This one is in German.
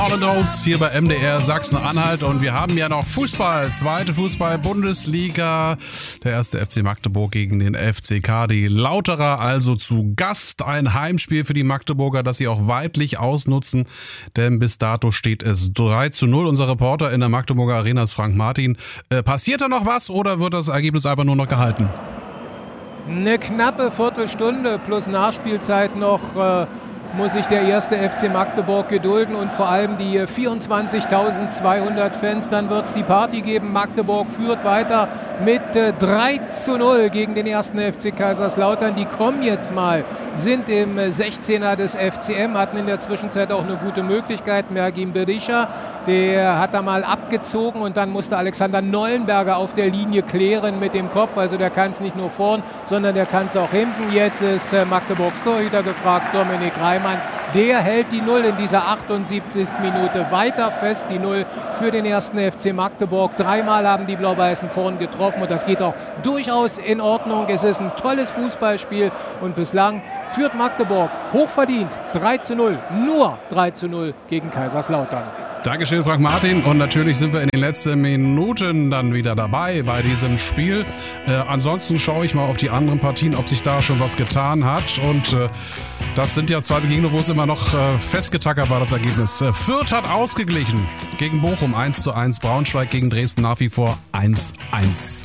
Hollands hier bei MDR Sachsen-Anhalt und wir haben ja noch Fußball, zweite Fußball-Bundesliga. Der erste FC Magdeburg gegen den FCK, die Lauterer also zu Gast. Ein Heimspiel für die Magdeburger, das sie auch weidlich ausnutzen, denn bis dato steht es 3:0. Unser Reporter in der Magdeburger Arena ist Frank Martin. Passiert da noch was oder wird das Ergebnis einfach nur noch gehalten? Eine knappe Viertelstunde plus Nachspielzeit noch muss sich der erste FC Magdeburg gedulden und vor allem die 24.200 Fans. Dann wird es die Party geben. Magdeburg führt weiter mit 3:0 gegen den ersten FC Kaiserslautern. Die kommen jetzt mal, sind im 16er des FCM, hatten in der Zwischenzeit auch eine gute Möglichkeit. Mergim Berisha, der hat da mal abgezogen und dann musste Alexander Neuenberger auf der Linie klären mit dem Kopf. Also der kann es nicht nur vorn, sondern der kann es auch hinten. Jetzt ist Magdeburgs Torhüter gefragt, Dominik Reimann. Der hält die 0 in dieser 78. Minute weiter fest. Die 0 für den ersten FC Magdeburg. Dreimal haben die Blau-Weißen vorn getroffen und das geht auch durchaus in Ordnung. Es ist ein tolles Fußballspiel und bislang führt Magdeburg hochverdient 3:0, nur 3:0 gegen Kaiserslautern. Dankeschön, Frank Martin. Und natürlich sind wir in den letzten Minuten dann wieder dabei bei diesem Spiel. Ansonsten schaue ich mal auf die anderen Partien, ob sich da schon was getan hat. Und das sind ja zwei Begegnungen, wo es immer noch festgetackert war, das Ergebnis. Fürth hat ausgeglichen gegen Bochum 1:1. Braunschweig gegen Dresden nach wie vor 1:1.